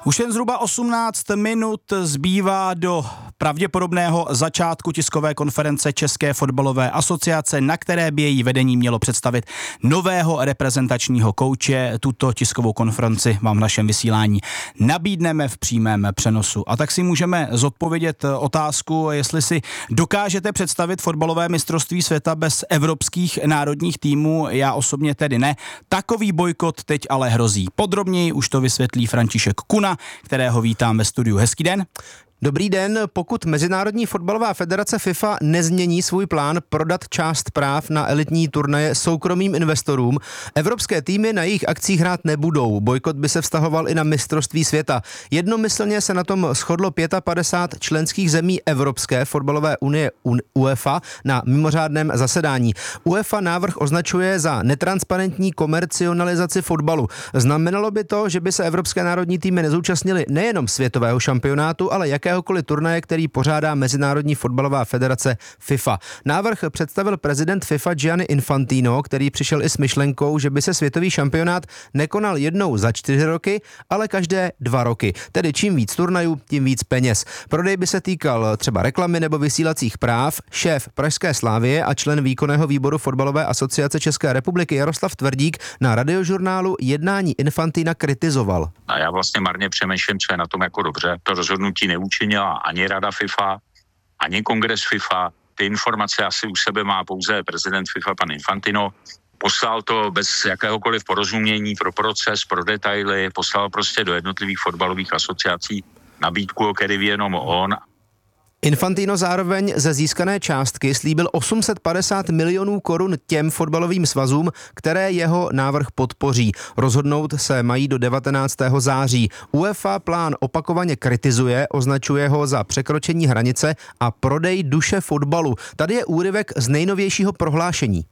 Už jen zhruba 18 minut zbývá do pravděpodobného začátku tiskové konference České fotbalové asociace, na které by její vedení mělo představit nového reprezentačního kouče. Tuto tiskovou konferenci vám v našem vysílání nabídneme v přímém přenosu. A tak si můžeme zodpovědět otázku, jestli si dokážete představit fotbalové mistrovství světa bez evropských národních týmů. Já osobně tedy ne. Takový bojkot teď ale hrozí. Podrobněji už to vysvětlí František Kuna, kterého vítám ve studiu. Hezký den. Dobrý den, pokud Mezinárodní fotbalová federace FIFA nezmění svůj plán prodat část práv na elitní turnaje soukromým investorům, evropské týmy na jejich akcích hrát nebudou. Bojkot by se vztahoval i na mistrovství světa. Jednomyslně se na tom shodlo 55 členských zemí Evropské fotbalové unie UEFA na mimořádném zasedání. UEFA návrh označuje za netransparentní komercionalizaci fotbalu. Znamenalo by to, že by se evropské národní týmy nezúčastnily nejenom světového šampionátu, ale jakéhokoliv turnaje, který pořádá Mezinárodní fotbalová federace FIFA. Návrh představil prezident FIFA Gianni Infantino, který přišel i s myšlenkou, že by se světový šampionát nekonal jednou za 4 roky, ale každé 2 roky. Tedy čím víc turnajů, tím víc peněz. Prodej by se týkal třeba reklamy nebo vysílacích práv. Šéf pražské Slavie a člen výkonného výboru fotbalové asociace České republiky Jaroslav Tvrdík na Radiožurnálu jednání Infantina kritizoval. A já vlastně marně přemýšlím, co je na tom jako dobře. To rozhodnutí neučinila ani Rada FIFA, ani Kongres FIFA. Ty informace asi u sebe má pouze prezident FIFA pan Infantino. Poslal to bez jakéhokoliv porozumění pro proces, pro detaily, poslal prostě do jednotlivých fotbalových asociací nabídku, o který ví jenom on. Infantino zároveň ze získané částky slíbil 850 milionů korun těm fotbalovým svazům, které jeho návrh podpoří. Rozhodnout se mají do 19. září. UEFA plán opakovaně kritizuje, označuje ho za překročení hranice a prodej duše fotbalu. Tady je úryvek z nejnovějšího prohlášení.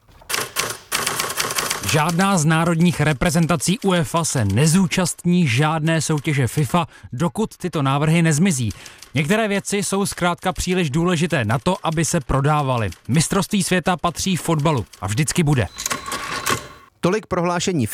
Žádná z národních reprezentací UEFA se nezúčastní žádné soutěže FIFA, dokud tyto návrhy nezmizí. Některé věci jsou zkrátka příliš důležité na to, aby se prodávaly. Mistrovství světa patří fotbalu a vždycky bude. Tolik prohlášení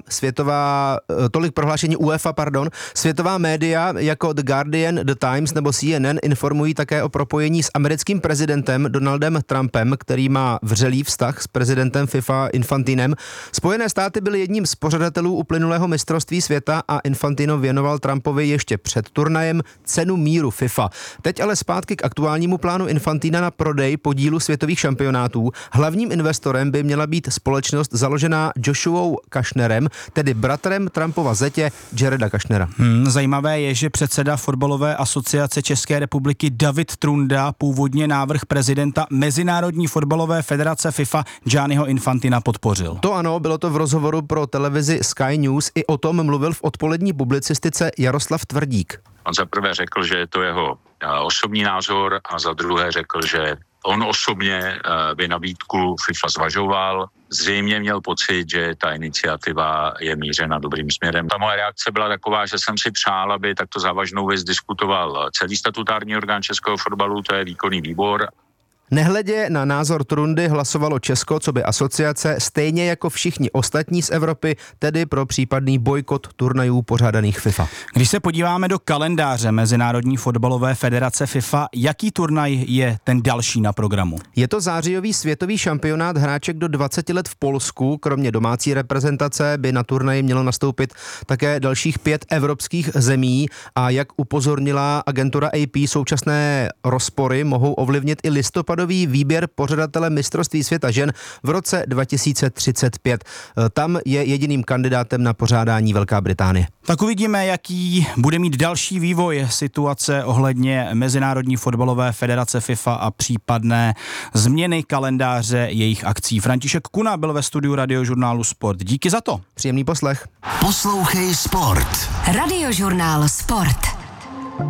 UEFA, Světová média jako The Guardian, The Times nebo CNN informují také o propojení s americkým prezidentem Donaldem Trumpem, který má vřelý vztah s prezidentem FIFA Infantinem. Spojené státy byly jedním z pořadatelů uplynulého mistrovství světa a Infantino věnoval Trumpovi ještě před turnajem cenu míru FIFA. Teď ale zpátky k aktuálnímu plánu Infantina na prodej podílu světových šampionátů. Hlavním investorem by měla být společnost založená Joshuou Kushnerem, tedy bratrem Trumpova zetě Jareda Kushnera. Zajímavé je, že předseda fotbalové asociace České republiky David Trunda původně návrh prezidenta Mezinárodní fotbalové federace FIFA Gianniho Infantina podpořil. To ano, bylo to v rozhovoru pro televizi Sky News, i o tom mluvil v odpolední publicistice Jaroslav Tvrdík. On za prvé řekl, že je to jeho osobní názor a za druhé řekl, že on osobně by nabídku FIFA zvažoval. Zřejmě měl pocit, že ta iniciativa je mířena dobrým směrem. Ta moje reakce byla taková, že jsem si přál, aby takto závažnou věc diskutoval celý statutární orgán českého fotbalu, to je výkonný výbor. Nehledě na názor Trundy hlasovalo Česko coby asociace, stejně jako všichni ostatní z Evropy, tedy pro případný bojkot turnajů pořádaných FIFA. Když se podíváme do kalendáře Mezinárodní fotbalové federace FIFA, jaký turnaj je ten další na programu? Je to zářijový světový šampionát hráček do 20 let v Polsku. Kromě domácí reprezentace by na turnaji mělo nastoupit také dalších 5 evropských zemí a jak upozornila agentura AP, současné rozpory mohou ovlivnit i listopadový výběr pořadatele mistrovství světa žen v roce 2035. Tam je jediným kandidátem na pořádání Velká Británie. Tak uvidíme, jaký bude mít další vývoj situace ohledně Mezinárodní fotbalové federace FIFA a případné změny kalendáře jejich akcí. František Kuna byl ve studiu Radiožurnálu Sport. Díky za to. Příjemný poslech. Poslouchej Sport. Radiožurnál Sport.